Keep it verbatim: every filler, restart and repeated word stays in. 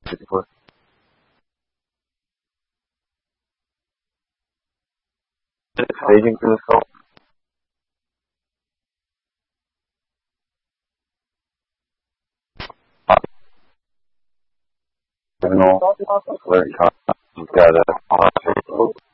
sixty-four. Staging through the skull. Criminal, clerk, you've got a